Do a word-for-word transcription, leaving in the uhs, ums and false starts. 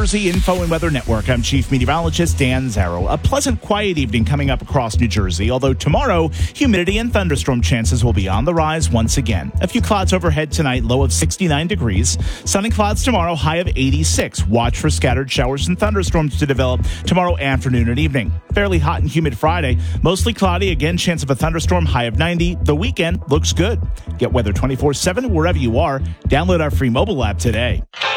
Jersey Info and Weather Network. I'm Chief Meteorologist Dan Zarrow. A pleasant, quiet evening coming up across New Jersey, although tomorrow, humidity and thunderstorm chances will be on the rise once again. A few clouds overhead tonight, low of sixty-nine degrees. Sunny clouds tomorrow, high of eighty-six. Watch for scattered showers and thunderstorms to develop tomorrow afternoon and evening. Fairly hot and humid Friday, mostly cloudy, again chance of a thunderstorm, high of ninety. The weekend looks good. Get weather twenty-four seven wherever you are. Download our free mobile app today.